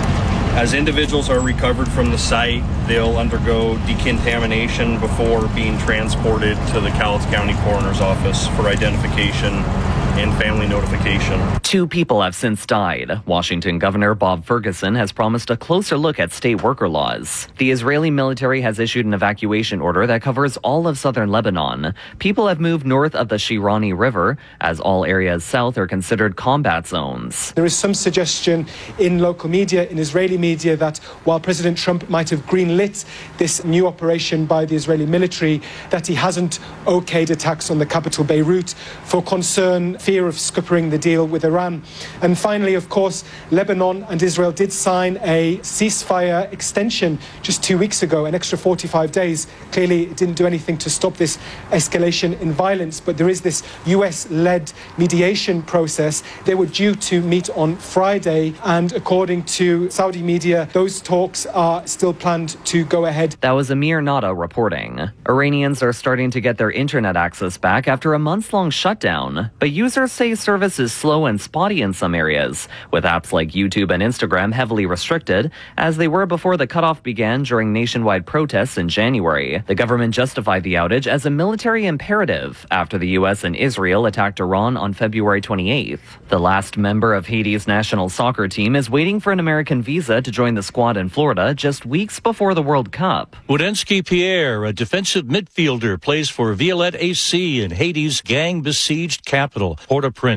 As individuals are recovered from the site, they'll undergo decontamination before being transported to the Cowlitz County Coroner's Office for identification and family notification. 2 people have since died. Washington Governor Bob Ferguson has promised a closer look at state worker laws. The Israeli military has issued an evacuation order that covers all of southern Lebanon. People have moved north of the Shirani River, as all areas south are considered combat zones. There is some suggestion in local media, in Israeli media, that while President Trump might have greenlit this new operation by the Israeli military, that he hasn't okayed attacks on the capital Beirut for concern, fear of scuppering the deal with Iran. And finally, of course, Lebanon and Israel did sign a ceasefire extension just 2 weeks ago, an extra 45 days. Clearly, it didn't do anything to stop this escalation in violence, but there is this US-led mediation process. They were due to meet on Friday, and according to Saudi media, those talks are still planned to go ahead. That was Amir Nada reporting. Iranians are starting to get their internet access back after a months-long shutdown, but users say service is slow and spotty in some areas, with apps like YouTube and Instagram heavily restricted, as they were before the cutoff began during nationwide protests in January. The government justified the outage as a military imperative after the U.S. and Israel attacked Iran on February 28th. The last member of Haiti's national soccer team is waiting for an American visa to join the squad in Florida just weeks before the World Cup. Woodensky Pierre, a defensive midfielder, plays for Violette AC in Haiti's gang-besieged capital, Port-au-Prince.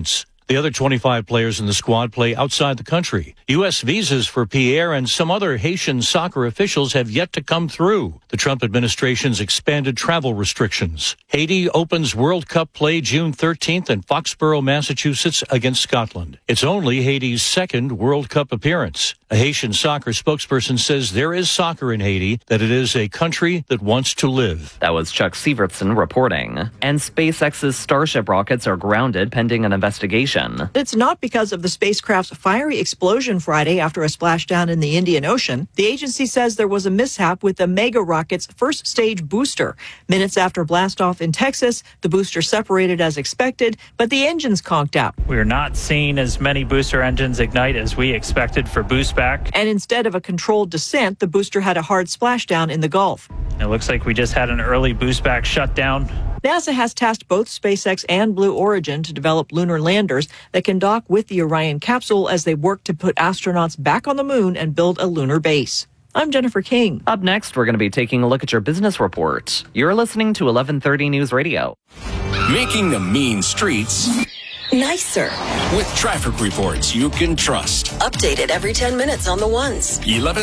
The other 25 players in the squad play outside the country. U.S. visas for Pierre and some other Haitian soccer officials have yet to come through. The Trump administration's expanded travel restrictions. Haiti opens World Cup play June 13th in Foxborough, Massachusetts against Scotland. It's only Haiti's second World Cup appearance. A Haitian soccer spokesperson says there is soccer in Haiti, that it is a country that wants to live. That was Chuck Sievertson reporting. And SpaceX's Starship rockets are grounded pending an investigation. It's not because of the spacecraft's fiery explosion Friday after a splashdown in the Indian Ocean. The agency says there was a mishap with the Mega rocket's first stage booster. Minutes after blastoff in Texas, the booster separated as expected, but the engines conked out. We're not seeing as many booster engines ignite as we expected for boost back. And instead of a controlled descent, the booster had a hard splashdown in the Gulf. It looks like we just had an early boost back shutdown. NASA has tasked both SpaceX and Blue Origin to develop lunar landers that can dock with the Orion capsule as they work to put astronauts back on the moon and build a lunar base. I'm Jennifer King. Up next, we're going to be taking a look at your business report. You're listening to 1130 News Radio. Making the mean streets nicer. With traffic reports you can trust. Updated every 10 minutes on the ones.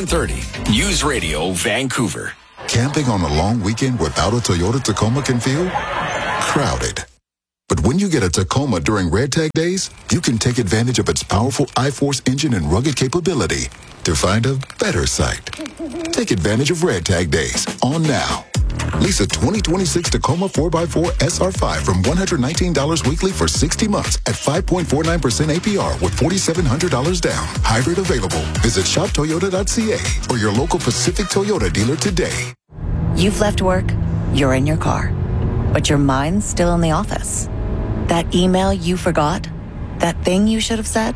1130 News Radio, Vancouver. Camping on a long weekend without a Toyota Tacoma can feel crowded. But when you get a Tacoma during Red Tag Days, you can take advantage of its powerful iForce engine and rugged capability to find a better site. Take advantage of Red Tag Days on now. Lease a 2026 Tacoma 4x4 SR5 from $119 weekly for 60 months at 5.49% APR with $4,700 down. Hybrid available. Visit shoptoyota.ca or your local Pacific Toyota dealer today. You've left work, you're in your car, but your mind's still in the office. That email you forgot? That thing you should have said?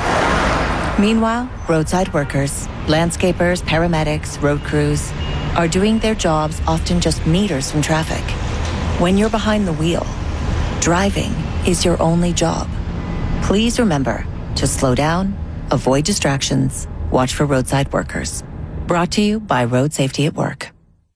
Meanwhile, roadside workers, landscapers, paramedics, road crews are doing their jobs often just meters from traffic. When you're behind the wheel, driving is your only job. Please remember to slow down, avoid distractions, watch for roadside workers. Brought to you by Road Safety at Work.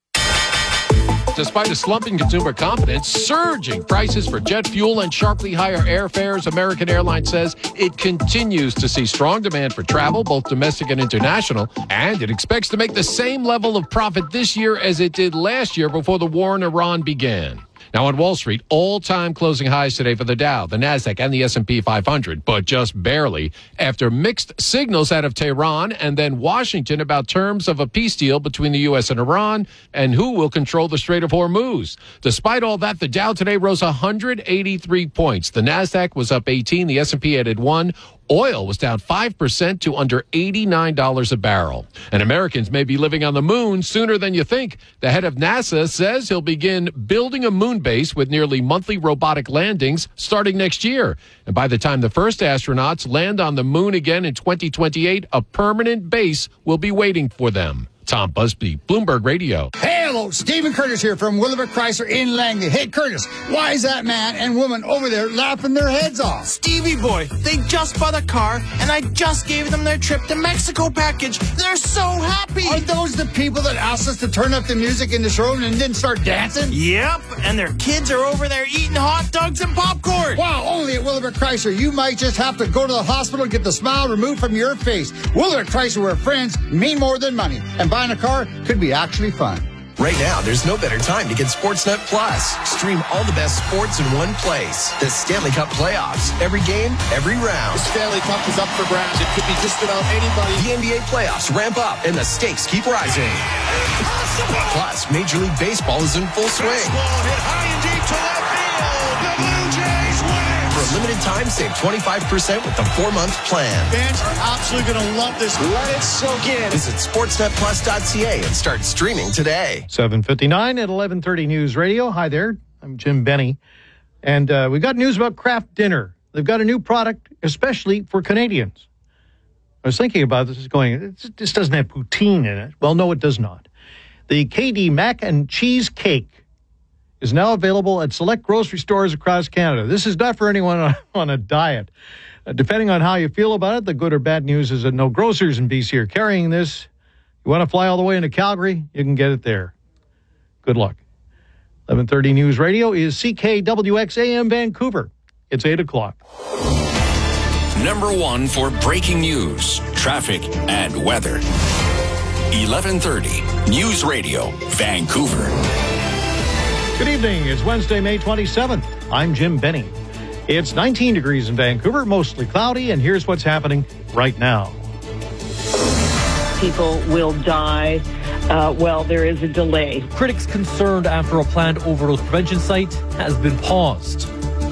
Despite a slump in consumer confidence, surging prices for jet fuel, and sharply higher airfares, American Airlines says it continues to see strong demand for travel, both domestic and international, and it expects to make the same level of profit this year as it did last year before the war in Iran began. Now on Wall Street, all-time closing highs today for the Dow, the Nasdaq, and the S&P 500, but just barely after mixed signals out of Tehran and then Washington about terms of a peace deal between the U.S. and Iran and who will control the Strait of Hormuz. Despite all that, the Dow today rose 183 points. The Nasdaq was up 18, the S&P added 1. Oil was down 5% to under $89 a barrel. And Americans may be living on the moon sooner than you think. The head of NASA says he'll begin building a moon base with nearly monthly robotic landings starting next year. And by the time the first astronauts land on the moon again in 2028, a permanent base will be waiting for them. Tom Busby, Bloomberg Radio. Hey, hello, Stephen Curtis here from Willowbrook Chrysler in Langley. Hey, Curtis, why is that man and woman over there laughing their heads off? Stevie boy, they just bought a car, and I just gave them their trip to Mexico package. They're so happy. Are those the people that asked us to turn up the music in the showroom and didn't start dancing? Yep, and their kids are over there eating hot dogs and popcorn. Wow, only at Willowbrook Chrysler. You might just have to go to the hospital and get the smile removed from your face. Willowbrook Chrysler, where friends mean more than money. And buying a car could be actually fun. Right now, there's no better time to get Sportsnet Plus. Stream all the best sports in one place. The Stanley Cup playoffs. Every game, every round. The Stanley Cup is up for grabs. It could be just about anybody. The NBA playoffs ramp up and the stakes keep rising. Plus, Major League Baseball is in full swing. Baseball hit high and deep to left field. The Blue Jays win. For a limited time, save 25% with the 4-month plan. Fans are absolutely going to love this. Let it soak in. Visit sportsnetplus.ca and start streaming today. 7:59 at 11:30 News Radio. Hi there. I'm Jim Benny. And we got news about Kraft Dinner. They've got a new product, especially for Canadians. I was thinking about this, this doesn't have poutine in it. Well, no, it does not. The KD Mac and Cheese Cake is now available at select grocery stores across Canada. This is not for anyone on a diet. Depending on how you feel about it, the good or bad news is that no grocers in BC are carrying this. You want to fly all the way into Calgary, you can get it there. Good luck. 11:30 News Radio is CKWX AM Vancouver. It's 8 o'clock. #1 for breaking news, traffic, and weather. 1130 News Radio, Vancouver. Good evening. It's Wednesday, May 27th. I'm Jim Benny. It's 19 degrees in Vancouver, mostly cloudy, and here's what's happening right now. People will die. There is a delay. Critics concerned after a planned overdose prevention site has been paused.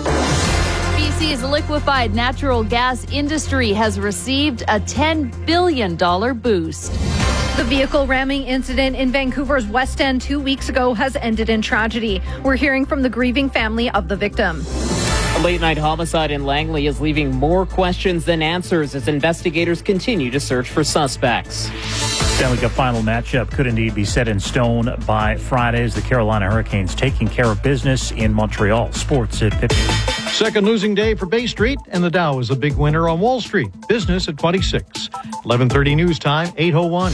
BC's liquefied natural gas industry has received a $10 billion boost. The vehicle ramming incident in Vancouver's West End 2 weeks ago has ended in tragedy. We're hearing from the grieving family of the victim. A late-night homicide in Langley is leaving more questions than answers as investigators continue to search for suspects. Stanley Cup final matchup could indeed be set in stone by Friday as the Carolina Hurricanes taking care of business in Montreal. Sports at 50. Second losing day for Bay Street, and the Dow is a big winner on Wall Street. Business at 26. 11:30 news time, 8:01.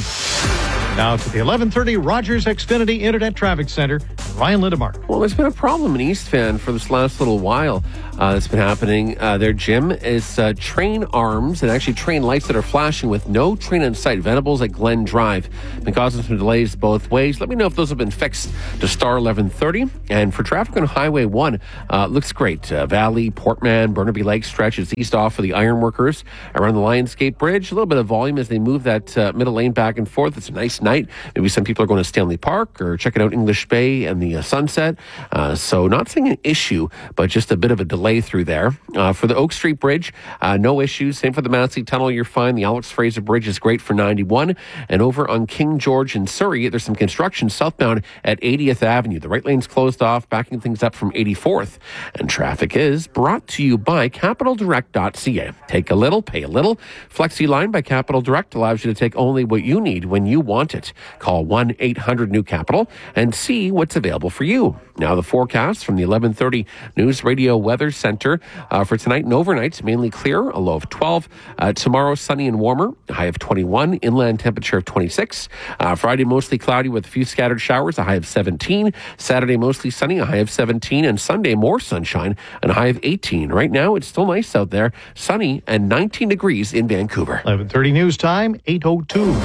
Now to the 11:30 Rogers Xfinity Internet Traffic Center. Ryan Lindemark. Well, there's been a problem in East Van for this last little while that's been happening. Their gym is train arms and actually train lights that are flashing with no train in sight. Venables at Glen Drive. Been causing some delays both ways. Let me know if those have been fixed to star 11:30. And for traffic on Highway 1, looks great. Valley, Portman, Burnaby Lake stretch is east off for the ironworkers around the Lionsgate Bridge. A little bit of volume as they move that middle lane back and forth. It's a nice night. Maybe some people are going to Stanley Park or checking out English Bay and the sunset. So not saying an issue, but just a bit of a delay through there. For the Oak Street Bridge, no issues. Same for the Massey Tunnel. You're fine. The Alex Fraser Bridge is great for 91. And over on King George in Surrey, there's some construction southbound at 80th Avenue. The right lane's closed off, backing things up from 84th. And traffic is brought to you by CapitalDirect.ca. Take a little, pay a little. FlexiLine by Capital Direct allows you to take only what you need when you want it. Call 1-800-NEW-CAPITAL and see what's available for you. Now the forecast from the 11:30 News Radio Weather Center for tonight and overnight, mainly clear, a low of 12. Tomorrow, sunny and warmer, a high of 21. Inland temperature of 26. Friday, mostly cloudy with a few scattered showers, a high of 17. Saturday, mostly sunny, a high of 17. And Sunday, more sunshine, and a high of 18. Right now, it's still nice out there, sunny and 19 degrees in Vancouver. 11:30 news time, 8:02.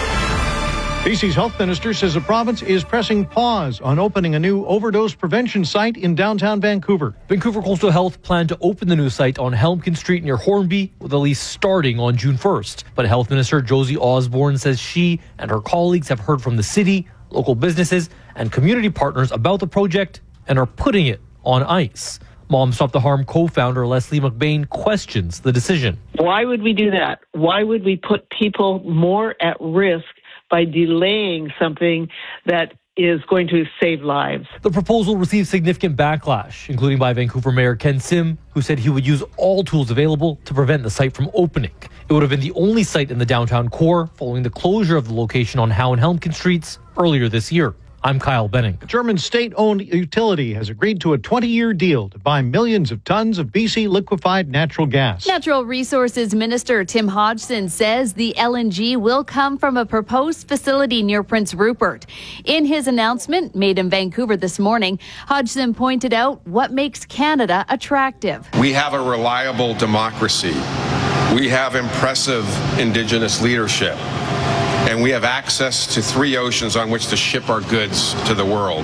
BC's health minister says the province is pressing pause on opening a new overdose prevention site in downtown Vancouver. Vancouver Coastal Health planned to open the new site on Helmkin Street near Hornby, with a lease starting on June 1st. But Health Minister Josie Osborne says she and her colleagues have heard from the city, local businesses, and community partners about the project and are putting it on ice. Mom Stop the Harm co-founder Leslie McBain questions the decision. Why would we do that? Why would we put people more at risk by delaying something that is going to save lives? The proposal received significant backlash, including by Vancouver Mayor Ken Sim, who said he would use all tools available to prevent the site from opening. It would have been the only site in the downtown core following the closure of the location on Howe and Helmkin Streets earlier this year. I'm Kyle Benning. A German state-owned utility has agreed to a 20-year deal to buy millions of tons of BC liquefied natural gas. Natural Resources Minister Tim Hodgson says the LNG will come from a proposed facility near Prince Rupert. In his announcement made in Vancouver this morning, Hodgson pointed out what makes Canada attractive. We have a reliable democracy. We have impressive Indigenous leadership. And we have access to 3 oceans on which to ship our goods to the world.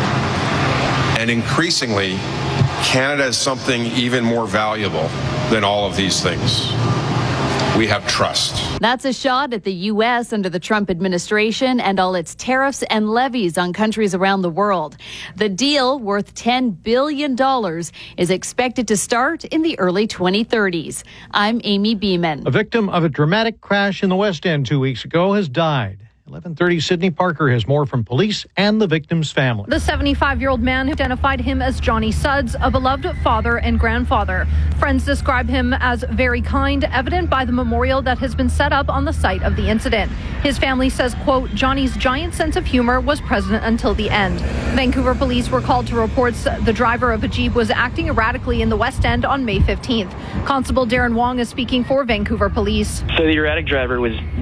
And increasingly, Canada is something even more valuable than all of these things. We have trust. That's a shot at the U.S. under the Trump administration and all its tariffs and levies on countries around the world. The deal, worth $10 billion, is expected to start in the early 2030s. I'm Amy Beeman. A victim of a dramatic crash in the West End 2 weeks ago has died. 11:30 Sydney Parker has more from police and the victim's family. The 75-year-old man identified him as Johnny Sudds, a beloved father and grandfather. Friends describe him as very kind, evident by the memorial that has been set up on the site of the incident. His family says, quote, Johnny's giant sense of humor was present until the end. Vancouver police were called to reports the driver of a Jeep was acting erratically in the West End on May 15th. Constable Darren Wong is speaking for Vancouver police. So the erratic driver was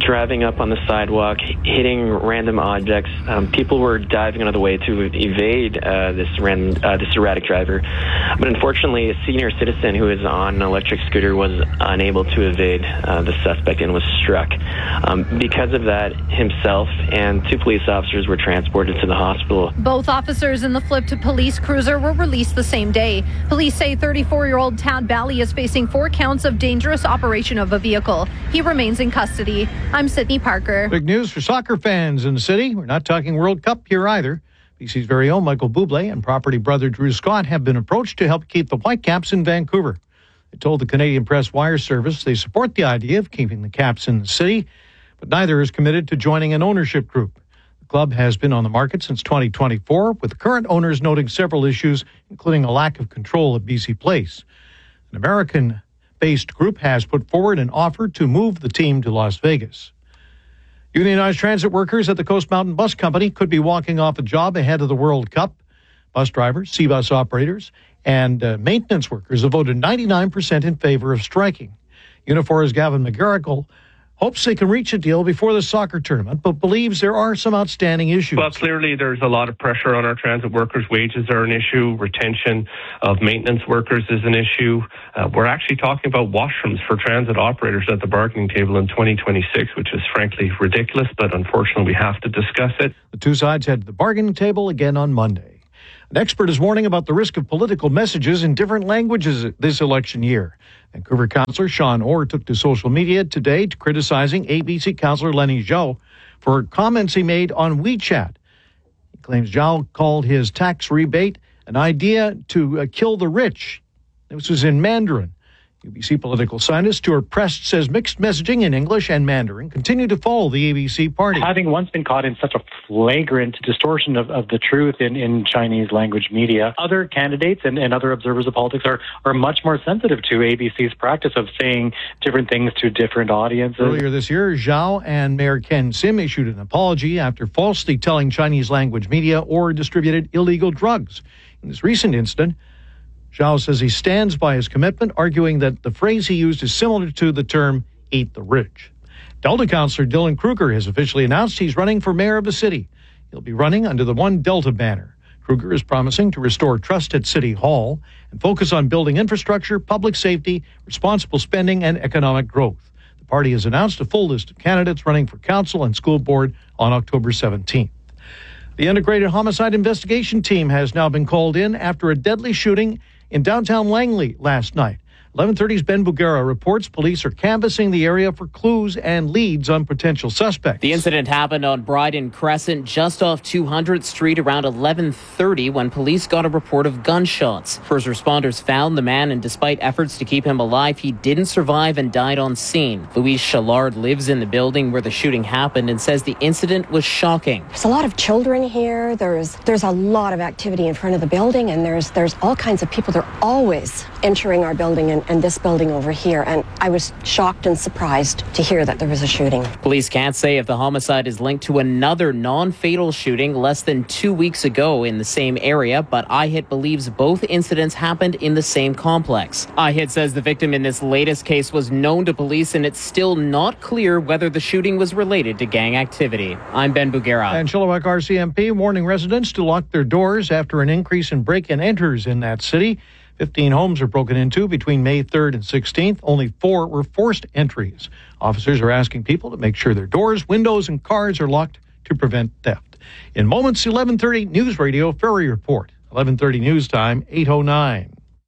driving up on the sidewalk, hitting random objects. People were diving out of the way to evade this erratic driver. But unfortunately, a senior citizen who was on an electric scooter was unable to evade the suspect and was struck. Because of that, himself and 2 police officers were transported to the hospital. Both officers in the flipped police cruiser were released the same day. Police say 34-year-old Tad Bally is facing 4 counts of dangerous operation of a vehicle. He remains in custody. I'm Sydney Parker. Big news for soccer fans in the city. We're not talking World Cup here either. BC's very own Michael Bublé and property brother Drew Scott have been approached to help keep the Whitecaps in Vancouver. They told the Canadian Press Wire Service they support the idea of keeping the Caps in the city, but neither is committed to joining an ownership group. The club has been on the market since 2024, with the current owners noting several issues, including a lack of control at BC Place. An American-based group has put forward an offer to move the team to Las Vegas. Unionized transit workers at the Coast Mountain Bus Company could be walking off a job ahead of the World Cup. Bus drivers, C-bus operators, and maintenance workers have voted 99% in favor of striking. Unifor's Gavin McGarrigle hopes they can reach a deal before the soccer tournament, but believes there are some outstanding issues. Well, clearly there's a lot of pressure on our transit workers. Wages are an issue. Retention of maintenance workers is an issue. We're actually talking about washrooms for transit operators at the bargaining table in 2026, which is frankly ridiculous, but unfortunately we have to discuss it. The two sides head to the bargaining table again on Monday. An expert is warning about the risk of political messages in different languages this election year. Vancouver councillor Sean Orr took to social media today criticizing ABC councillor Lenny Zhao for comments he made on WeChat. He claims Zhao called his tax rebate an idea to kill the rich. This was in Mandarin. UBC political scientist Stuart Prest says mixed messaging in English and Mandarin continue to follow the ABC party. Having once been caught in such a flagrant distortion of the truth in Chinese language media, other candidates and other observers of politics are much more sensitive to ABC's practice of saying different things to different audiences. Earlier this year, Zhao and Mayor Ken Sim issued an apology after falsely telling Chinese language media or distributed illegal drugs. In this recent incident, Zhao says he stands by his commitment, arguing that the phrase he used is similar to the term, eat the rich. Delta Councillor Dylan Kruger has officially announced he's running for mayor of the city. He'll be running under the One Delta banner. Kruger is promising to restore trust at City Hall and focus on building infrastructure, public safety, responsible spending, and economic growth. The party has announced a full list of candidates running for council and school board on October 17th. The Integrated Homicide Investigation Team has now been called in after a deadly shooting in downtown Langley last night. 11:30's Ben Bugera reports police are canvassing the area for clues and leads on potential suspects. The incident happened on Bryden Crescent, just off 200th Street, around 11:30 when police got a report of gunshots. First responders found the man, and despite efforts to keep him alive, he didn't survive and died on scene. Louise Challard lives in the building where the shooting happened and says the incident was shocking. There's a lot of children here. There's a lot of activity in front of the building, and there's all kinds of people. They're always entering our building and this building over here, and I was shocked and surprised to hear that there was a shooting. Police can't say if the homicide is linked to another non-fatal shooting less than 2 weeks ago in the same area, but IHIT believes both incidents happened in the same complex. IHIT says the victim in this latest case was known to police, and it's still not clear whether the shooting was related to gang activity. I'm Ben Bugera. And Chilliwack RCMP warning residents to lock their doors after an increase in break-and-enters in that city. 15 homes were broken into between May 3rd and 16th. Only 4 were forced entries. Officers are asking people to make sure their doors, windows, and cars are locked to prevent theft. In moments, 11:30 News Radio Ferry Report. 11:30 News Time, 8:09.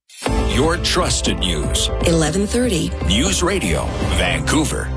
Your trusted news. 11:30 News Radio, Vancouver.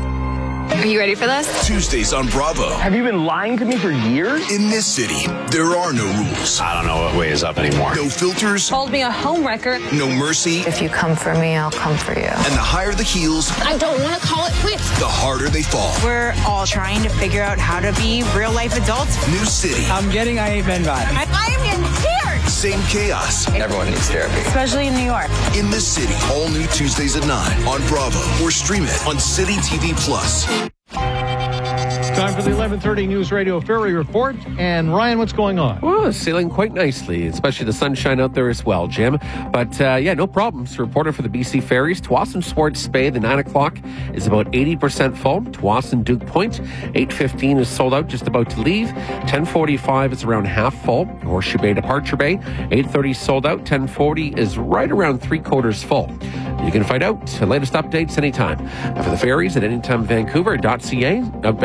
Are you ready for this? Tuesdays on Bravo. Have you been lying to me for years? In this city, there are no rules. I don't know what way is up anymore. No filters. Called me a homewrecker. No mercy. If you come for me, I'll come for you. And the higher the heels, I don't want to call it quits. the harder they fall. We're all trying to figure out how to be real-life adults. New city. I'm getting I Ain't Been Vibe. I am getting scared. Same chaos. Everyone needs therapy. Especially in New York. In this city, all new Tuesdays at 9 on Bravo or stream it on City TV Plus. Time for the 11:30 News Radio Ferry Report. And Ryan, what's going on? Well, it's sailing quite nicely, especially the sunshine out there as well, Jim. But no problems. Reporter for the BC Ferries. Tsawwassen Sports Bay, the 9 o'clock is about 80% full. Tsawwassen Duke Point, 8:15 is sold out, just about to leave. 10:45 is around half full. Horseshoe Bay Departure Bay, 8:30 sold out. 10:40 is right around 3/4 full. You can find out the latest updates anytime. For the ferries at anytimevancouver.ca,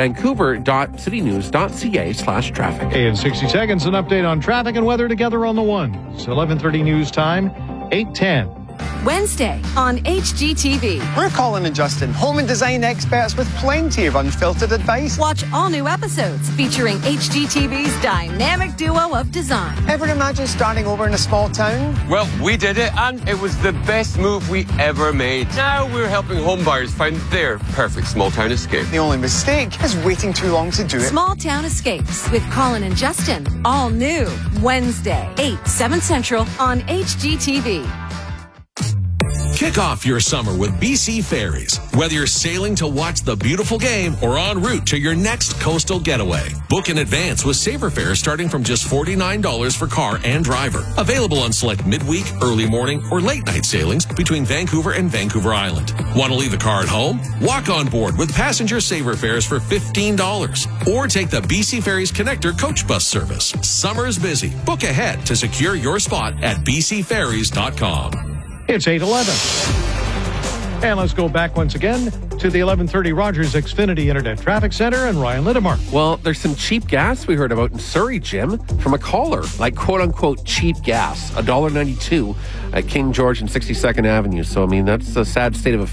vancouver.citynews.ca/traffic. Hey, in 60 seconds, an update on traffic and weather together on the one. It's 11:30 news time, 8:10. Wednesday on HGTV. We're Colin and Justin, home and design experts with plenty of unfiltered advice. Watch all new episodes featuring HGTV's dynamic duo of design. Ever imagine starting over in a small town? Well, we did it, and it was the best move we ever made. Now we're helping home buyers find their perfect small town escape. The only mistake is waiting too long to do it. Small Town Escapes with Colin and Justin. All new. Wednesday, 8/7 Central on HGTV. Kick off your summer with BC Ferries. Whether you're sailing to watch the beautiful game or en route to your next coastal getaway, book in advance with Saver fares starting from just $49 for car and driver. Available on select midweek, early morning, or late night sailings between Vancouver and Vancouver Island. Want to leave the car at home? Walk on board with passenger Saver fares for $15. Or take the BC Ferries Connector coach bus service. Summer's busy. Book ahead to secure your spot at bcferries.com. It's 8:11. And let's go back once again to the 11:30 Rogers Xfinity Internet Traffic Center and Ryan Lindemark. Well, there's some cheap gas we heard about in Surrey, Jim, from a caller. Like, quote-unquote, cheap gas. $1.92 at King George and 62nd Avenue. So, I mean, that's a sad state of affairs.